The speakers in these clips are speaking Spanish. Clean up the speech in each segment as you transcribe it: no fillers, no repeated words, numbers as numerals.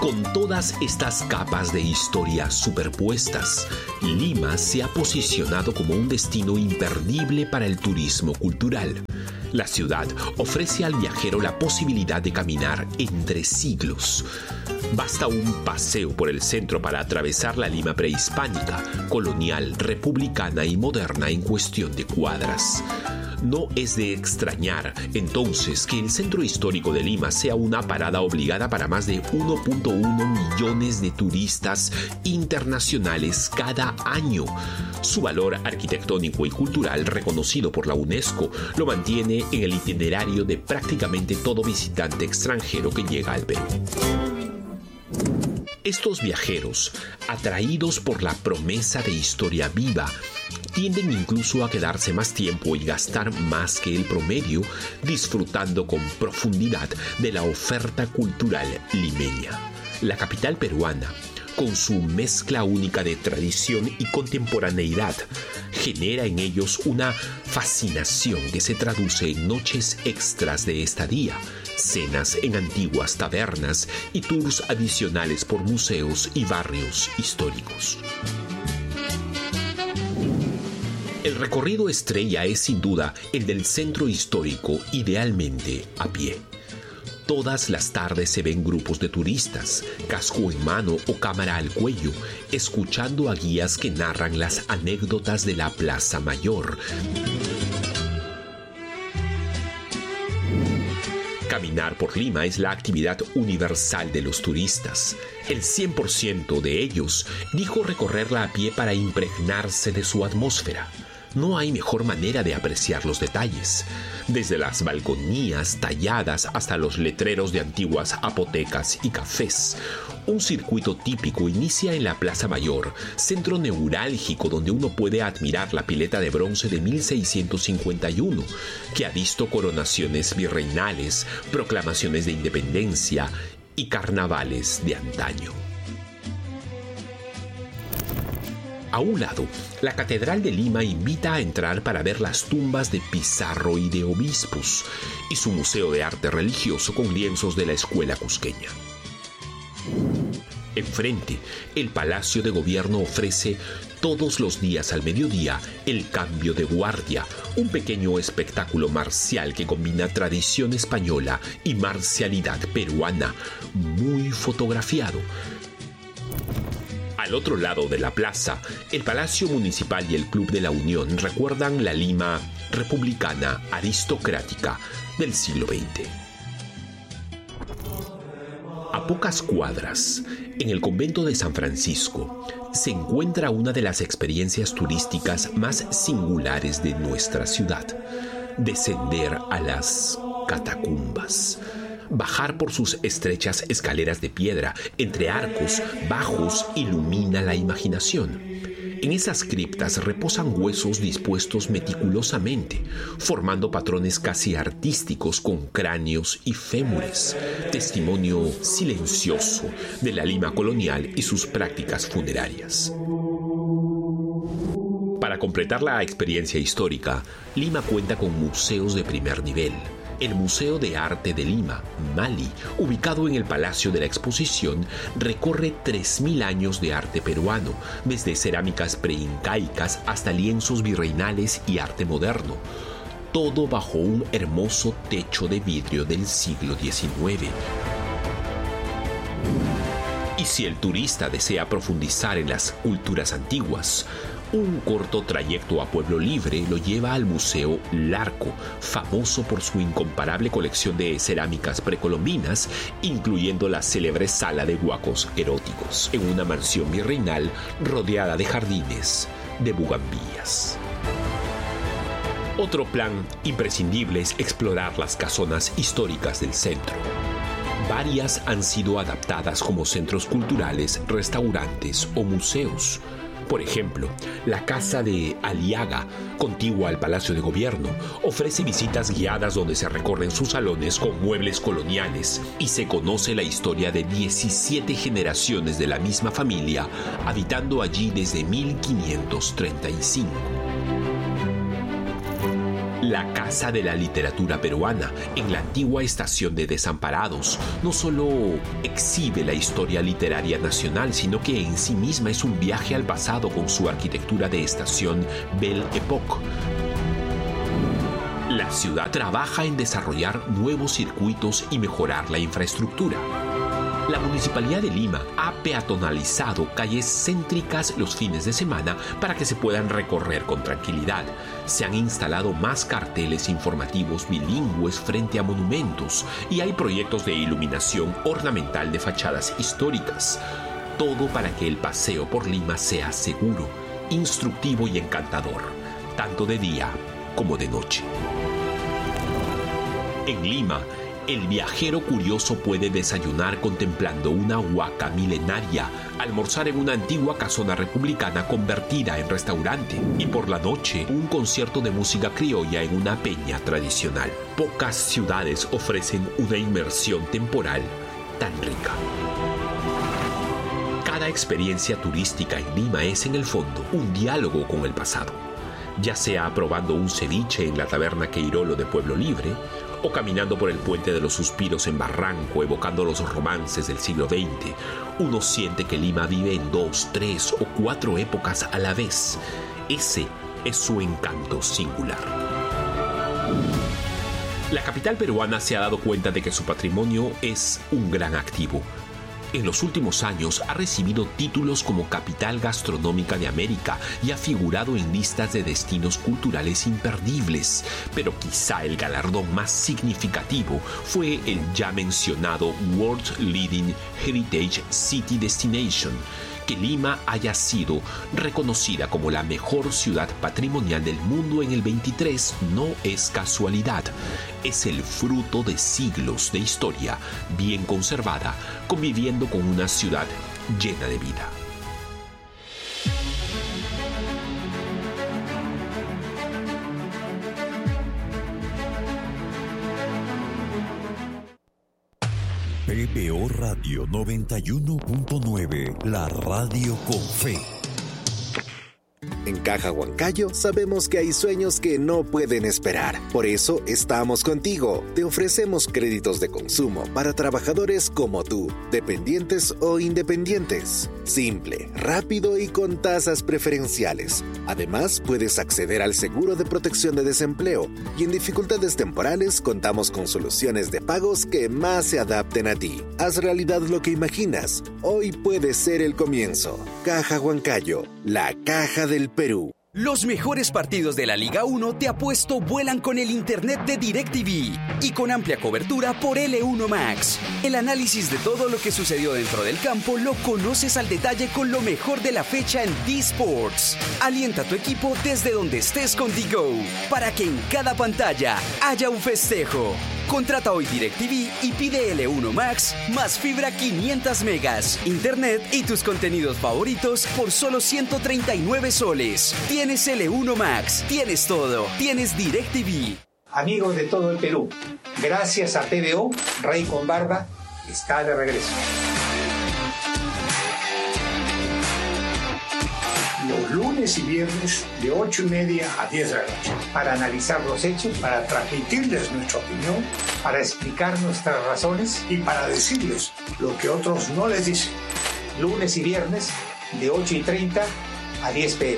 Con todas estas capas de historia superpuestas, Lima se ha posicionado como un destino imperdible para el turismo cultural. La ciudad ofrece al viajero la posibilidad de caminar entre siglos. Basta un paseo por el centro para atravesar la Lima prehispánica, colonial, republicana y moderna en cuestión de cuadras. No es de extrañar, entonces, que el centro histórico de Lima sea una parada obligada para más de 1.1 millones de turistas internacionales cada año. Su valor arquitectónico y cultural, reconocido por la UNESCO, lo mantiene en el itinerario de prácticamente todo visitante extranjero que llega al Perú. Estos viajeros, atraídos por la promesa de historia viva, tienden incluso a quedarse más tiempo y gastar más que el promedio, disfrutando con profundidad de la oferta cultural limeña. La capital peruana, con su mezcla única de tradición y contemporaneidad, genera en ellos una fascinación que se traduce en noches extras de estadía, cenas en antiguas tabernas y tours adicionales por museos y barrios históricos. El recorrido estrella es sin duda el del centro histórico, idealmente a pie. Todas las tardes se ven grupos de turistas, casco en mano o cámara al cuello, escuchando a guías que narran las anécdotas de la Plaza Mayor. Caminar por Lima es la actividad universal de los turistas. El 100% de ellos dijo recorrerla a pie para impregnarse de su atmósfera. No hay mejor manera de apreciar los detalles, desde las balconías talladas hasta los letreros de antiguas apotecas y cafés. Un circuito típico inicia en la Plaza Mayor, centro neurálgico donde uno puede admirar la pileta de bronce de 1651, que ha visto coronaciones virreinales, proclamaciones de independencia y carnavales de antaño. A un lado, la Catedral de Lima invita a entrar para ver las tumbas de Pizarro y de obispos, y su Museo de Arte Religioso con lienzos de la Escuela Cusqueña. Enfrente, el Palacio de Gobierno ofrece todos los días al mediodía el Cambio de Guardia, un pequeño espectáculo marcial que combina tradición española y marcialidad peruana, muy fotografiado. Al otro lado de la plaza, el Palacio Municipal y el Club de la Unión recuerdan la Lima republicana aristocrática del siglo XX. A pocas cuadras, en el convento de San Francisco, se encuentra una de las experiencias turísticas más singulares de nuestra ciudad: descender a las catacumbas. Bajar por sus estrechas escaleras de piedra entre arcos bajos ilumina la imaginación. En esas criptas reposan huesos dispuestos meticulosamente, formando patrones casi artísticos con cráneos y fémures, testimonio silencioso de la Lima colonial y sus prácticas funerarias. Para completar la experiencia histórica, Lima cuenta con museos de primer nivel. El Museo de Arte de Lima, MALI, ubicado en el Palacio de la Exposición, recorre 3.000 años de arte peruano, desde cerámicas preincaicas hasta lienzos virreinales y arte moderno, todo bajo un hermoso techo de vidrio del siglo XIX. Y si el turista desea profundizar en las culturas antiguas, un corto trayecto a Pueblo Libre lo lleva al Museo Larco, famoso por su incomparable colección de cerámicas precolombinas, incluyendo la célebre sala de huacos eróticos, en una mansión virreinal rodeada de jardines de bugambillas. Otro plan imprescindible es explorar las casonas históricas del centro. Varias han sido adaptadas como centros culturales, restaurantes o museos. Por ejemplo, la Casa de Aliaga, contigua al Palacio de Gobierno, ofrece visitas guiadas donde se recorren sus salones con muebles coloniales y se conoce la historia de 17 generaciones de la misma familia habitando allí desde 1535. La Casa de la Literatura Peruana, en la antigua estación de Desamparados, no solo exhibe la historia literaria nacional, sino que en sí misma es un viaje al pasado con su arquitectura de estación Belle Époque. La ciudad trabaja en desarrollar nuevos circuitos y mejorar la infraestructura. La Municipalidad de Lima ha peatonalizado calles céntricas los fines de semana para que se puedan recorrer con tranquilidad. Se han instalado más carteles informativos bilingües frente a monumentos y hay proyectos de iluminación ornamental de fachadas históricas. Todo para que el paseo por Lima sea seguro, instructivo y encantador, tanto de día como de noche. En Lima, el viajero curioso puede desayunar contemplando una huaca milenaria, almorzar en una antigua casona republicana convertida en restaurante y por la noche un concierto de música criolla en una peña tradicional. Pocas ciudades ofrecen una inmersión temporal tan rica. Cada experiencia turística en Lima es en el fondo un diálogo con el pasado, ya sea probando un ceviche en la taberna Queirolo de Pueblo Libre, o caminando por el Puente de los Suspiros en Barranco, evocando los romances del siglo XX, uno siente que Lima vive en 2, 3 o 4 épocas a la vez. Ese es su encanto singular. La capital peruana se ha dado cuenta de que su patrimonio es un gran activo. En los últimos años ha recibido títulos como Capital Gastronómica de América y ha figurado en listas de destinos culturales imperdibles. Pero quizá el galardón más significativo fue el ya mencionado World Leading Heritage City Destination. Que Lima haya sido reconocida como la mejor ciudad patrimonial del mundo en el 23 no es casualidad. Es el fruto de siglos de historia bien conservada, conviviendo con una ciudad llena de vida. PBO Radio 91.9, la radio con fe. En Caja Huancayo sabemos que hay sueños que no pueden esperar. Por eso estamos contigo. Te ofrecemos créditos de consumo para trabajadores como tú, dependientes o independientes. Simple, rápido y con tasas preferenciales. Además, puedes acceder al seguro de protección de desempleo y en dificultades temporales contamos con soluciones de pagos que más se adapten a ti. Haz realidad lo que imaginas. Hoy puede ser el comienzo. Caja Huancayo, la caja del Perú. Los mejores partidos de la Liga 1 te apuesto vuelan con el internet de DirecTV y con amplia cobertura por L1 Max. El análisis de todo lo que sucedió dentro del campo lo conoces al detalle con lo mejor de la fecha en D-Sports. Alienta a tu equipo desde donde estés con DiGo para que en cada pantalla haya un festejo. Contrata hoy DirecTV y pide L1 Max más fibra 500 megas, internet y tus contenidos favoritos por solo 139 soles. Tienes L1 Max, tienes todo, tienes DirecTV. Amigos de todo el Perú, gracias a PBO, Rey con Barba está de regreso. Los lunes y viernes de 8:30 a 10 de la noche para analizar los hechos, para transmitirles nuestra opinión, para explicar nuestras razones y para decirles lo que otros no les dicen. Lunes y viernes de 8:30 a 10 p.m.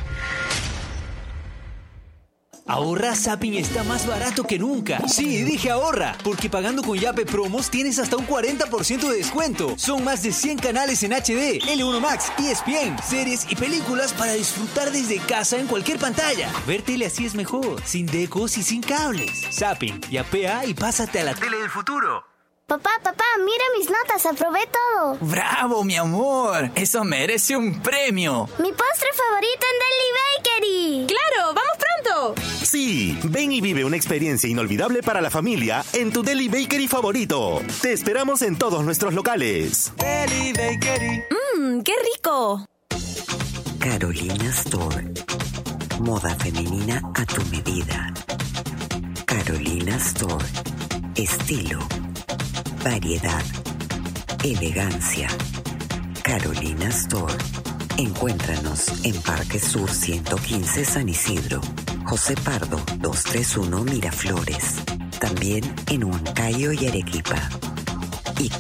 Ahorra, Zapping está más barato que nunca. Sí, dije ahorra, porque pagando con Yape Promos tienes hasta un 40% de descuento. Son más de 100 canales en HD, L1 Max, ESPN, series y películas para disfrutar desde casa en cualquier pantalla. Ver tele así es mejor, sin decos y sin cables. Zapping, yapea y pásate a la tele del futuro. Papá, mira mis notas, aprobé todo. ¡Bravo, mi amor! Eso merece un premio. Mi postre favorito en Deli Bakery. ¡Claro! ¡Vamos pronto! Sí, ven y vive una experiencia inolvidable para la familia en tu Deli Bakery favorito. Te esperamos en todos nuestros locales. Deli Bakery. ¡Qué rico! Carolina Store. Moda femenina a tu medida. Carolina Store. Estilo. Variedad, elegancia. Carolina Store. Encuéntranos en Parque Sur 115 San Isidro, José Pardo 231 Miraflores. También en Huancayo y Arequipa. Y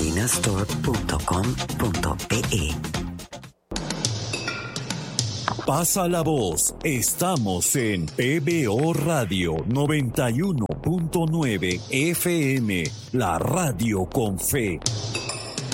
carolinastore.com.pe. Pasa la voz. Estamos en PBO Radio 91.9 FM, la radio con fe.